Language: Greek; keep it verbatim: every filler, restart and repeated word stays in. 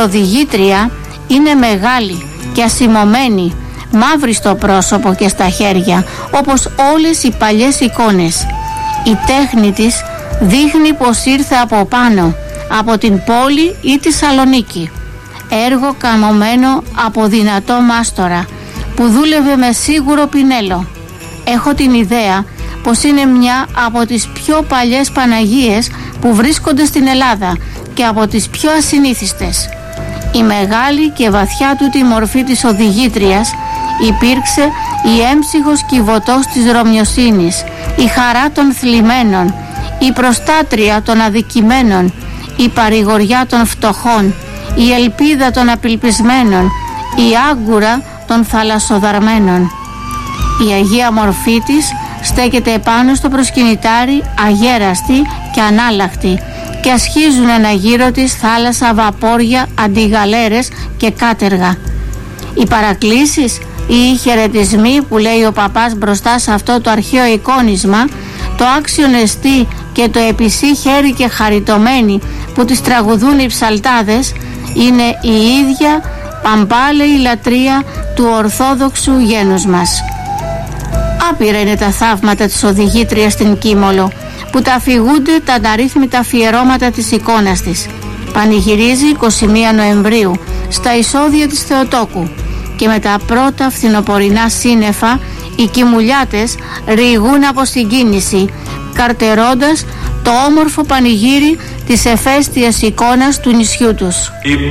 οδηγήτρια είναι μεγάλη και ασημωμένη, μαύρη στο πρόσωπο και στα χέρια, όπως όλες οι παλιές εικόνες. Η τέχνη της δείχνει πως ήρθε από πάνω, από την πόλη ή τη Σαλονίκη. Έργο καμωμένο από δυνατό μάστορα που δούλευε με σίγουρο πινέλο. Έχω την ιδέα πως είναι μια από τις πιο παλιές Παναγίες που βρίσκονται στην Ελλάδα και από τις πιο ασυνήθιστες. Η μεγάλη και βαθιά τούτη μορφή της οδηγήτριας υπήρξε η έμψυχος κυβωτός της Ρωμιοσύνης, η χαρά των θλιμμένων, η προστάτρια των αδικημένων, η παρηγοριά των φτωχών, η ελπίδα των απελπισμένων, η άγκουρα των θαλασσοδαρμένων. Η Αγία μορφή της στέκεται επάνω στο προσκυνητάρι, αγέραστη και ανάλλαχτη, και ασχίζουν αναγύρω της θάλασσα, βαπόρια, αντιγαλέρες και κάτεργα. Οι παρακλήσεις ή οι χαιρετισμοί που λέει ο παπάς μπροστά σε αυτό το αρχαίο εικόνισμα, το άξιον εστί και το επισή χέρι και χαριτωμένοι που τις τραγουδούν οι ψαλτάδες, είναι η ίδια παμπάλαιη λατρεία του ορθόδοξου γένους μας. Άπειρα είναι τα θαύματα της οδηγήτριας στην Κίμολο, που τα αφηγούνται τα αναρρύθμιτα αφιερώματα της εικόνας της. Πανηγυρίζει εικοστή πρώτη Νοεμβρίου στα εισόδια της Θεοτόκου, και με τα πρώτα φθινοπορεινά σύννεφα οι κιμουλιάτες ρηγούν από συγκίνηση, καρτερώντας το όμορφο πανηγύρι της εφαίστειας εικόνας του νησιού τους. Υπέρ